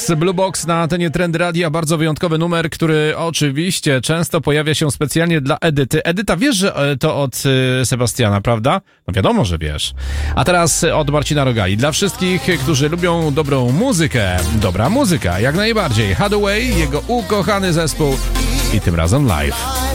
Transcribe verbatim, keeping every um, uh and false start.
Blue Box na antenie Trendy Radia, bardzo wyjątkowy numer, który oczywiście często pojawia się specjalnie dla Edyty. Edyta, wiesz, że to od y, Sebastiana, prawda? No wiadomo, że wiesz. A teraz od Marcina Rogali. Dla wszystkich, którzy lubią dobrą muzykę, dobra muzyka, jak najbardziej. Hathaway, jego ukochany zespół i tym razem live.